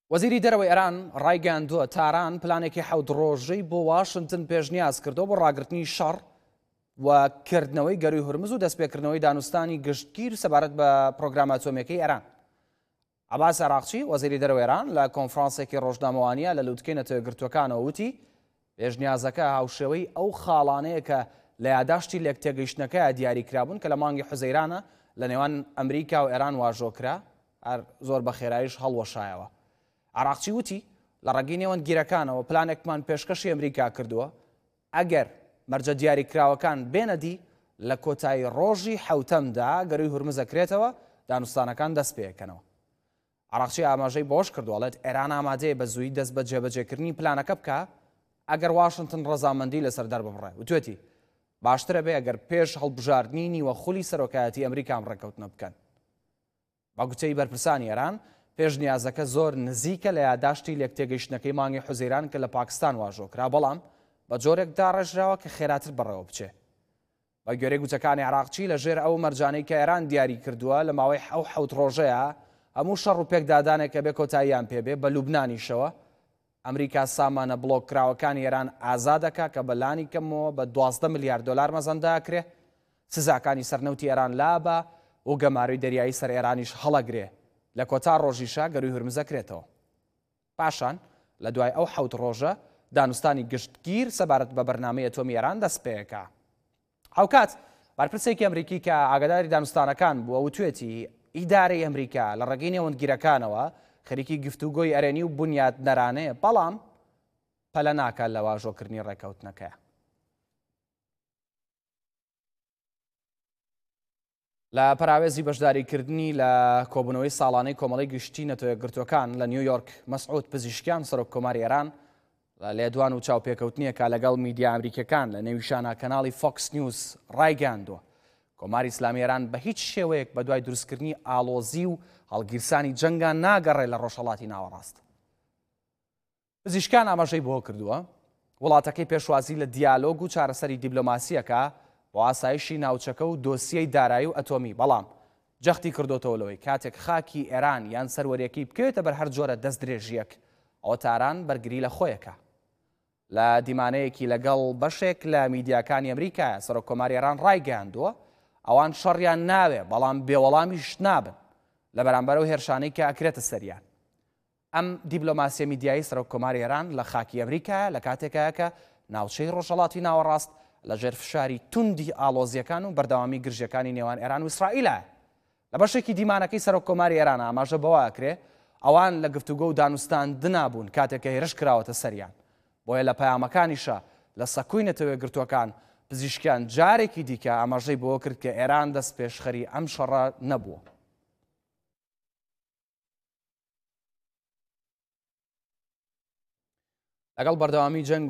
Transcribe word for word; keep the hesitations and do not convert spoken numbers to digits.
وەزیری دەرەوەی ئێران ڕایگەاندووە تاران پلانێکی حەوت ڕۆژەی بۆ واشنگتن پێشنیاز کردەوە بۆ ڕاگررتنی شەڕ و کردنەوەی گەروی هورمز و دەستپێکردنەوەی دانوستانی گشتگیر سەبارەت بە پرۆگرامە ئەتۆمیەکەی ئێران. عەباس عێراقچی وەزیری دەرەوەی ئێران لە کۆنفرانسێکی ڕۆژنامەوانیە لە لووتکەی نەتەوەیەکگرتووەکانەوە وتی پێشنیازەکە هاوشێوەی ئەو خاڵانەیە کە لە یاداشتی لێکتێگەیشتنەکەیە دیاریکرابوون کە لە مانگی حوزەیرانە لە نێوان ئەمریکا و ئێران واژۆکرا زۆر بە خێراییش هەڵوەشایەوە. عێراقچی وتی لە ڕێگەی نێوەندگیرەکانەوە پلانێکمان پێشکەشی ئەمریکا کردووە ئەگەر مەرجە دیاریکراوەکان بێنەدی لە کۆتایی ڕۆژی حەوتەمدا گەروی هورمز ئەکرێتەوە دانوستانەکان دەست پێکەنەوە. عێراقچی ئاماژەی بۆش کردوڵێت ئێران ئامادەیە بە زووی دەست بە جێبەجێکردنی پلانەکە بکە ئەگەر واشنگتن ڕەزامەندی لەسەر دەرببڕێ. وتوێتی باشترە بێ ئەگەر پێش هەڵبژاردننی نیوە خولی سەرۆکایەتی ئەمریکام ڕێکەوتنە بکەن. بە گوتەی بەرپرسانی ئێران پێشنیازەکە زۆر نزیکە لە یاداشتی لێکتێگەیشتنەکەی مانگی حوزەیران کە لە پاکستان واژۆکرا بەڵام بە جۆرێکدا ڕێژراوە کە خێراتر بەڕێوە بچێ. بە گوێرەی گوتەکانی عێراقچی لە ژێر ئەو مەرجانەی کە ئێران دیاری کردووە لە ماوەی ئەو حەوت ڕۆژەیە هەموو شەڕ و پێکدادانێک کە بێ کۆتاییان پێبێ بە لوبنانیشەوە ئەمریکا سامانە بڵۆکراوەکانی ئێران ئازادەکە کە بەلانی کەمەوە بە دوازدە ملیارد دۆلار مەزەنداکرێ سزاکانی سەرنەوتی ئێران لابە و گەماروی دەریایی سەر ئێرانیش هەڵەگرێ لە کۆتا ڕۆژیشە گەروی هورمزەکرێتەوە. پاشان لە دوای ئەو حەوت ڕۆژە دانوستانی گشتگیر سەبارەت بە بەرنامەی ئەتۆمی ئێران دەست پێیەکە. هاوکات بارپرسێکی ئەمریکی کە ئاگاداری دانوستانەکان بووە وتوێتی ئیدارەی ئەمریکا لە ڕێگەی نێوەندگیرەکانەوە خەریکی گفتوگۆی ئەرێنی و بنیاد نەرانەیە بەڵام پەلە ناکات لە واژۆکردنی ڕێکەوتنەکە. لە پەراوێزی بەشداریکردنی لە کۆبوونەوەی ساڵانەی کۆمەڵی گشتی نەتەوەیەکگرتووەکان لە نیویۆرک مەسعود پزیشکیان سەرۆک کۆماری ئێران لە لێدوان و چاوپێکەوتنیەکە لەگەڵ میدیا ئەمریکەکان لە نێویشانە کەناڵی فۆکس نیوز ڕایگەاندووە کۆماری ئیسلامی ئێران بە هیچ شێوەیەک بە دوای دروستکردنی ئاڵۆزی و هەڵگیرسانی جەنگان ناگەڕێت لە ڕۆژهەڵاتی ناوەڕاست. پزیشکان ئاماژەی بۆ کردووە وڵاتەکەی پێشوازی لە دیالۆگ و چارەسەری دیبلۆماسیەکە بۆ ئاسایشی ناوچەکە و دۆسیەی دارایی و ئەتۆمی بەڵام جەختی کردوتەوە لەوەی کاتێک خاکی ئێران یان سەروەریەکەی بکەوێتە بەر هەر جۆرە دەست درێژیەک ئەوە تاران بەرگری لە خۆیەکە. لە دیمانەیەکی لەگەڵ بەشێک لە میدیاکانی ئەمریکا سەرۆک کۆماری ئێران ڕایگەاندووە ئەوان شەڕیان ناوێ بەڵام بێوەڵامیش نابن لە بەرامبەرەوە هێرشانەی کە ئەکرێتە سەریان. ئەم دیبلۆماسیە میدیایی سەرۆک کۆماری ئێران لە خاکی ئەمریکا لە کاتێکایە کە ناوچەی ڕۆژهەڵاتی ناوەڕاست لە ژێر فشاری توندی ئاڵۆزیەکان و بەردەوامی گرژەکانی نێوان ئێران و ئیسرائیلە. لە بەشێکی دیمانەکەی سەرۆک کۆماری ئێران ئاماژە بەوە ئەکرێ ئەوان لە گفتوگۆ و دانوستان دنابوون کاتێککە هێرش کراوەتە سەریان. بۆیە لە پەیامەکانیشە لە سەکوی نەتەوەیەکگرتووەکان پزیشکیان جارێکی دیکە ئاماژەی بۆ کرد کە ئێران دەست پێشخەری ئەم شەڕە نەبووە. لەگەڵ بەردەوامی جەنگ